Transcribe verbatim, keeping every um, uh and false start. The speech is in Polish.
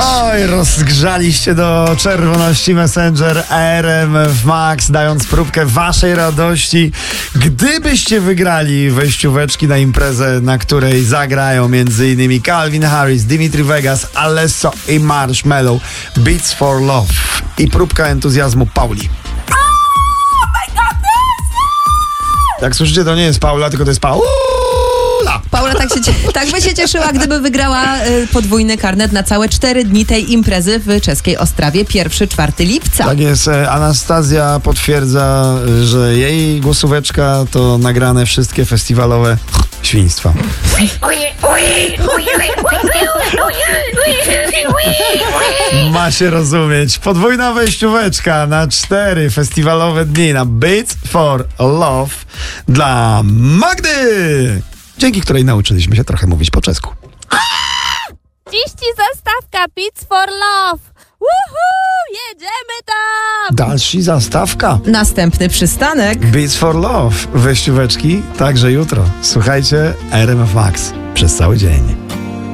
Oj, rozgrzaliście do czerwoności Messenger A R M F Max, dając próbkę waszej radości. Gdybyście wygrali wejścióweczki na imprezę, na której zagrają m.in. Calvin Harris, Dimitri Vegas, Alesso i Marshmello, Beats for Love i próbka entuzjazmu Pauli. Jak słyszycie, to nie jest Paula, tylko to jest Paula. Paula tak, się, tak by się cieszyła, gdyby wygrała y, podwójny karnet na całe cztery dni tej imprezy w czeskiej Ostrawie, pierwszego do czwartego lipca. Tak jest, Anastazja potwierdza, że jej głosóweczka to nagrane wszystkie festiwalowe świństwa. Macie rozumieć, podwójna wejścióweczka na cztery festiwalowe dni na Beats for Love dla Magdy, dzięki której nauczyliśmy się trochę mówić po czesku. Dziś ci zastawka Beats for Love. Woohoo! Jedziemy tam! Dalszy zastawka. Następny przystanek. Beats for Love. Wejścióweczki także jutro. Słuchajcie A R M F Max przez cały dzień.